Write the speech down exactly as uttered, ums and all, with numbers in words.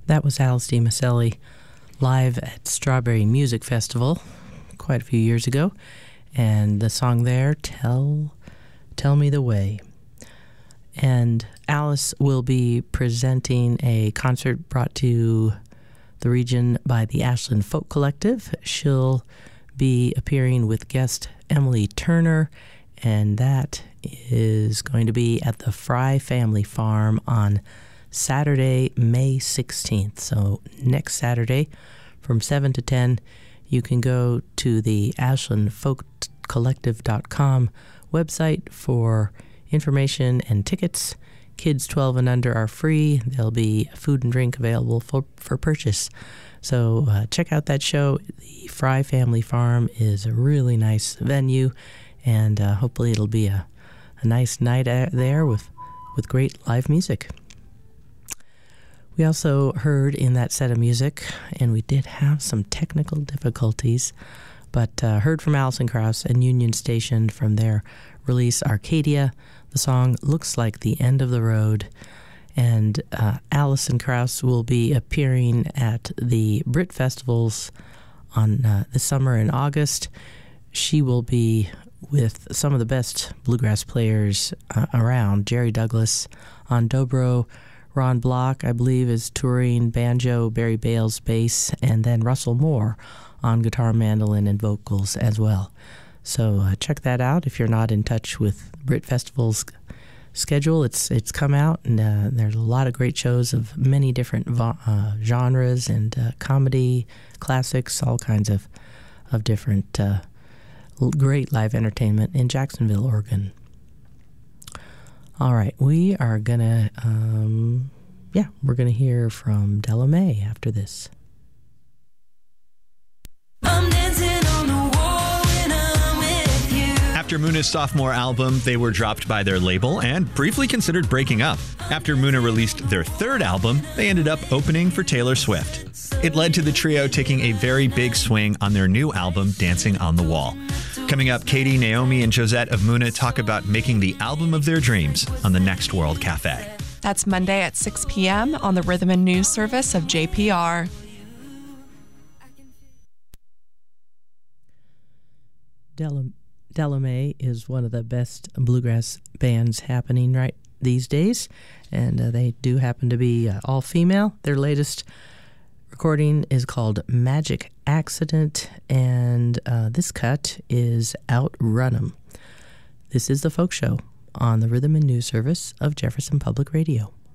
That was Alice DiMaselli live at Strawberry Music Festival quite a few years ago. And the song there, Tell, Tell Me the Way. And Alice will be presenting a concert brought to the region by the Ashland Folk Collective. She'll be appearing with guest Emily Turner, and that is going to be at the Fry Family Farm on Saturday, May sixteenth. So next Saturday from seven to ten, you can go to the ashland folk collective dot com website for information and tickets. Kids twelve and under are free. There'll be food and drink available for, for purchase. So uh, check out that show. The Fry Family Farm is a really nice venue, and uh, hopefully it'll be a, a nice night there with, with great live music. We also heard in that set of music, and we did have some technical difficulties, but uh, heard from Alison Krauss and Union Station from their release Arcadia. The song Looks Like the End of the Road. And uh, Alison Krauss will be appearing at the Brit Festivals on uh, this summer in August. She will be with some of the best bluegrass players uh, around. Jerry Douglas on dobro, Ron Block, I believe, is touring banjo, Barry Bales bass, and then Russell Moore on guitar, mandolin, and vocals as well. So uh, check that out if you're not in touch with Brit Festival's schedule. It's it's come out, and uh, there's a lot of great shows of many different vo- uh, genres and uh, comedy, classics, all kinds of, of different uh, great live entertainment in Jacksonville, Oregon. All right, we are going to, um, yeah, we're going to hear from Della Mae after this. I'm dancing on the wall when I'm with you. After Muna's sophomore album, they were dropped by their label and briefly considered breaking up. After Muna released their third album, they ended up opening for Taylor Swift. It led to the trio taking a very big swing on their new album, Dancing on the Wall. Coming up, Katie, Naomi, and Josette of Muna talk about making the album of their dreams on the Next World Cafe. That's Monday at six p.m. on the Rhythm and News service of J P R. Della, Della Mae is one of the best bluegrass bands happening right these days, and uh, they do happen to be uh, all female. Their latest recording is called Magic Accident, and uh, this cut is Outrun 'Em. This is the Folk Show on the Rhythm and News service of Jefferson Public Radio.